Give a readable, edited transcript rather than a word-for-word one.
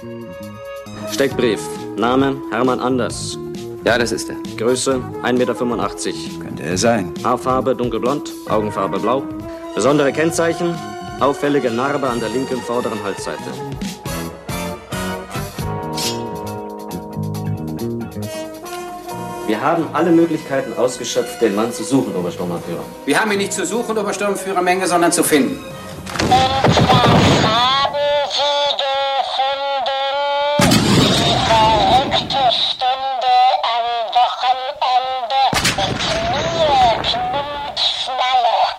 Steckbrief. Name Hermann Anders. Ja, das ist er. Größe 1,85 Meter. Könnte er sein. Haarfarbe dunkelblond, Augenfarbe blau. Besondere Kennzeichen, auffällige Narbe an der linken vorderen Halsseite. Wir haben alle Möglichkeiten ausgeschöpft, den Mann zu suchen, Obersturmbannführer. Wir haben ihn nicht zu suchen, Obersturmführer Menge, sondern zu finden.